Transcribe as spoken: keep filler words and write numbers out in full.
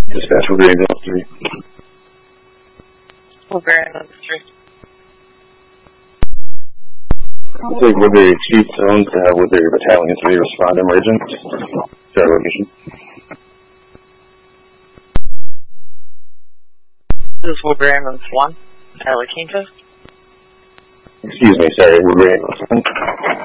Dispatch Woodbury Ambulance three. Woodbury Ambulance three. Take Woodbury Chief Zone to have Woodbury Battalion three respond emergent. Start location. This is Woodbury Ambulance one. Tyler Quinto. Excuse me, sorry, Woodbury Ambulance one.